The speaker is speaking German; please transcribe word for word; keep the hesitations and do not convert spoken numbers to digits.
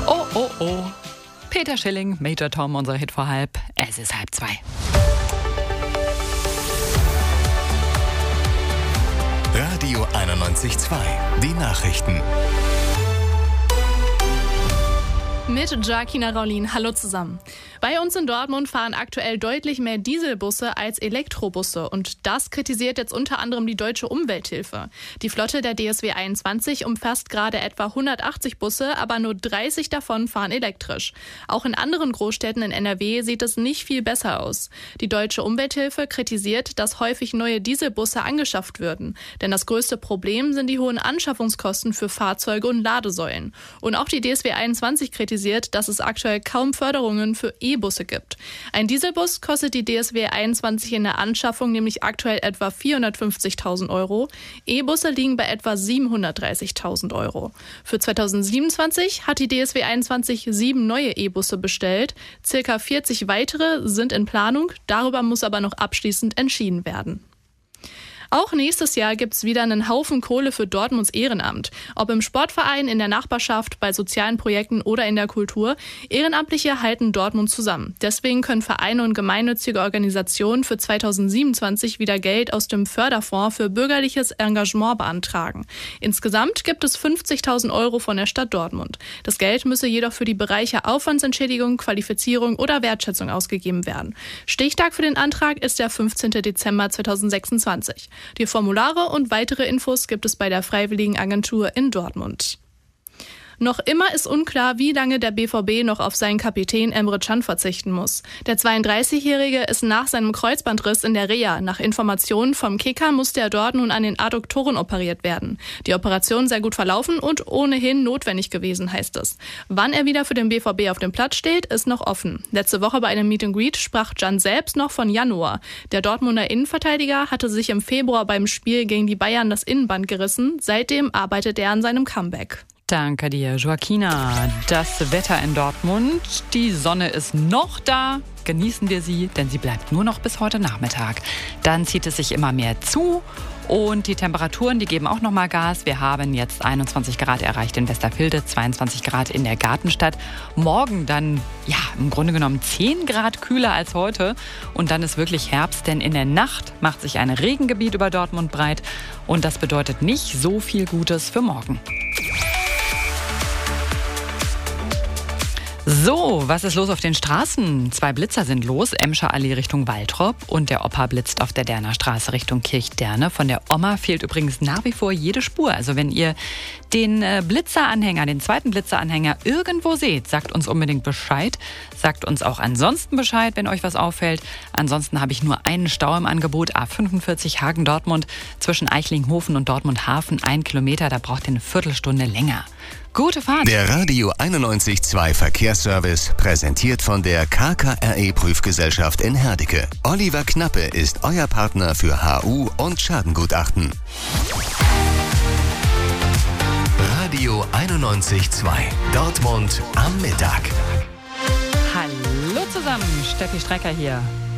Oh, oh, oh. Peter Schilling, Major Tom, unser Hit vor halb. Es ist halb zwei. Radio einundneunzig Komma zwei. Die Nachrichten. Mit Jacquina Raulin. Hallo zusammen. Bei uns in Dortmund fahren aktuell deutlich mehr Dieselbusse als Elektrobusse. Und das kritisiert jetzt unter anderem die Deutsche Umwelthilfe. Die Flotte der D S W einundzwanzig umfasst gerade etwa hundertachtzig Busse, aber nur dreißig davon fahren elektrisch. Auch in anderen Großstädten in N R W sieht es nicht viel besser aus. Die Deutsche Umwelthilfe kritisiert, dass häufig neue Dieselbusse angeschafft würden. Denn das größte Problem sind die hohen Anschaffungskosten für Fahrzeuge und Ladesäulen. Und auch die D S W einundzwanzig kritisiert, dass es aktuell kaum Förderungen für E-Busse gibt. Ein Dieselbus kostet die D S W einundzwanzig in der Anschaffung nämlich aktuell etwa vierhundertfünfzigtausend Euro. E-Busse liegen bei etwa siebenhundertdreißigtausend Euro. Für zweitausendsiebenundzwanzig hat die D S W einundzwanzig sieben neue E-Busse bestellt. Circa vierzig weitere sind in Planung. Darüber muss aber noch abschließend entschieden werden. Auch nächstes Jahr gibt's wieder einen Haufen Kohle für Dortmunds Ehrenamt. Ob im Sportverein, in der Nachbarschaft, bei sozialen Projekten oder in der Kultur. Ehrenamtliche halten Dortmund zusammen. Deswegen können Vereine und gemeinnützige Organisationen für zweitausendsiebenundzwanzig wieder Geld aus dem Förderfonds für bürgerliches Engagement beantragen. Insgesamt gibt es fünfzigtausend Euro von der Stadt Dortmund. Das Geld müsse jedoch für die Bereiche Aufwandsentschädigung, Qualifizierung oder Wertschätzung ausgegeben werden. Stichtag für den Antrag ist der fünfzehnten Dezember zweitausendsechsundzwanzig. Die Formulare und weitere Infos gibt es bei der Freiwilligenagentur in Dortmund. Noch immer ist unklar, wie lange der B V B noch auf seinen Kapitän Emre Can verzichten muss. Der zweiunddreißigjährige ist nach seinem Kreuzbandriss in der Reha. Nach Informationen vom Kicker musste er dort nun an den Adduktoren operiert werden. Die Operation sei gut verlaufen und ohnehin notwendig gewesen, heißt es. Wann er wieder für den B V B auf dem Platz steht, ist noch offen. Letzte Woche bei einem Meet and Greet sprach Can selbst noch von Januar. Der Dortmunder Innenverteidiger hatte sich im Februar beim Spiel gegen die Bayern das Innenband gerissen. Seitdem arbeitet er an seinem Comeback. Danke dir, Joaquina. Das Wetter in Dortmund, die Sonne ist noch da. Genießen wir sie, denn sie bleibt nur noch bis heute Nachmittag. Dann zieht es sich immer mehr zu und die Temperaturen, die geben auch noch mal Gas. Wir haben jetzt einundzwanzig Grad erreicht in Westerfilde, zweiundzwanzig Grad in der Gartenstadt. Morgen dann, ja, im Grunde genommen zehn Grad kühler als heute. Und dann ist wirklich Herbst, denn in der Nacht macht sich ein Regengebiet über Dortmund breit. Und das bedeutet nicht so viel Gutes für morgen. So, was ist los auf den Straßen? Zwei Blitzer sind los, Emscher Allee Richtung Waltrop und der Opa blitzt auf der Derner Straße Richtung Kirchderne. Von der Oma fehlt übrigens nach wie vor jede Spur. Also wenn ihr den Blitzeranhänger, den zweiten Blitzeranhänger irgendwo seht, sagt uns unbedingt Bescheid. Sagt uns auch ansonsten Bescheid, wenn euch was auffällt. Ansonsten habe ich nur einen Stau im Angebot, A fünfundvierzig Hagen-Dortmund zwischen Eichlinghofen und Dortmund-Hafen. Ein Kilometer, da braucht ihr eine Viertelstunde länger. Gute Fahrt! Der Radio einundneunzig Komma zwei Verkehrsservice, präsentiert von der K K R E-Prüfgesellschaft in Herdecke. Oliver Knappe ist euer Partner für H U und Schadengutachten. Radio einundneunzig Komma zwei, Dortmund am Mittag. Hallo zusammen, Steffi Strecker hier.